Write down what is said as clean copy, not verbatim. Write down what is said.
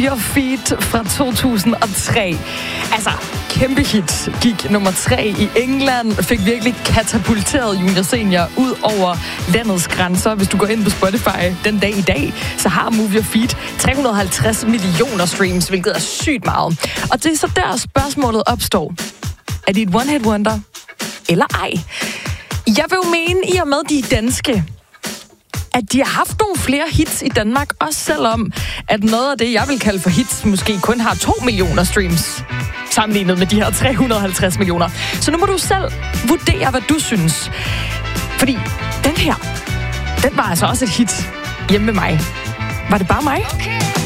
Your Feet fra 2003. Altså, kæmpe hit. Gik nummer 3 i England. Fik virkelig katapulteret Junior Senior ud over landets grænser. Hvis du går ind på Spotify den dag i dag, så har Move Your Feet 350 millioner streams, hvilket er sygt meget. Og det er så der spørgsmålet opstår. Er det et one-hit wonder? Eller ej? Jeg vil jo mene, i og med de er danske, at de har haft nogle flere hits i Danmark, også selvom at noget af det, jeg vil kalde for hits, måske kun har 2 millioner streams, sammenlignet med de her 350 millioner. Så nu må du selv vurdere, hvad du synes. Fordi den her, den var altså også et hit hjemme med mig. Var det bare mig? Okay.